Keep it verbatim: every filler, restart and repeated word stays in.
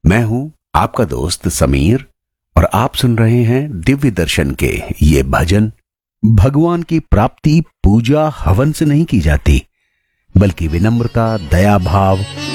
मैं हूं आपका दोस्त समीर और आप सुन रहे हैं दिव्य दर्शन के ये भजन। भगवान की प्राप्ति पूजा हवन से नहीं की जाती, बल्कि विनम्रता, दया भाव